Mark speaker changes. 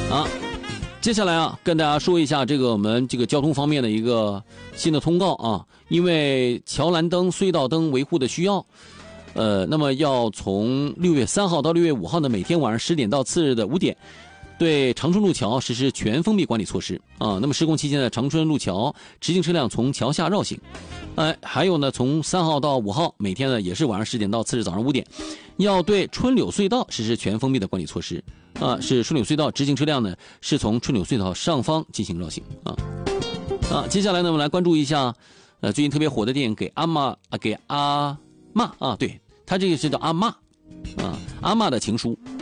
Speaker 1: 啊。接下来啊，跟大家说一下这个我们这个交通方面的一个新的通告啊，因为桥栏灯、隧道灯维护的需要，那么要从6月3号到6月5号的每天晚上10点到次日的5点，对长春路桥实施全封闭管理措施啊。那么施工期间的长春路桥直行车辆从桥下绕行，还有呢，从3号到5号每天呢也是晚上10点到次日早上5点，要对春柳隧道实施全封闭的管理措施。是春柳隧道直行车辆呢，是从春柳隧道上方进行绕行接下来呢，我们来关注一下，最近特别火的电影给阿妈啊，对，他这个是叫阿嬷的情书